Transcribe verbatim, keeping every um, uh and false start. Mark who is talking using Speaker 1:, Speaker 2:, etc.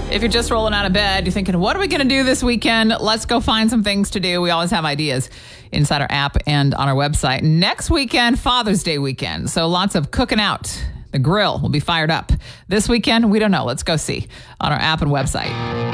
Speaker 1: If you're just rolling out of bed, you're thinking, what are we going to do this weekend? Let's go find some things to do. We always have ideas inside our app and on our website. Next weekend, Father's Day weekend. So lots of cooking out. The grill will be fired up. This weekend, we don't know. Let's go see on our app and website.